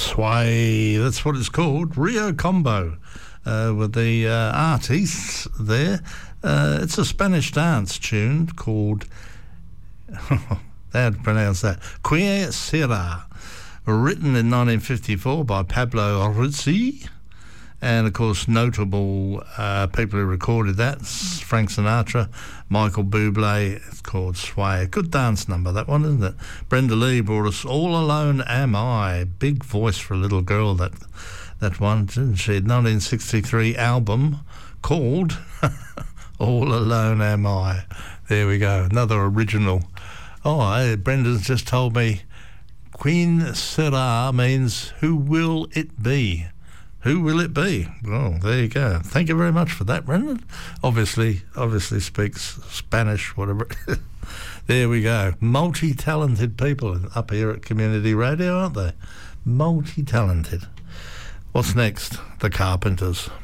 Sway, that's what it's called. Rio Combo with the artists there. It's a Spanish dance tune called, how to pronounce that, Que Sera, written in 1954 by Pablo Rizzi. And, of course, notable people who recorded that, Frank Sinatra, Michael Bublé. It's called Sway. A good dance number, that one, isn't it? Brenda Lee brought us All Alone Am I. Big voice for a little girl, that one, didn't she? 1963 album called All Alone Am I. There we go, another original. Oh, Brenda's just told me Queen Sera means who will it be? Who will it be? Well, there you go. Thank you very much for that, Brendan. Obviously speaks Spanish, whatever. There we go. Multi-talented people up here at Community Radio, aren't they? Multi-talented. What's next? The Carpenters.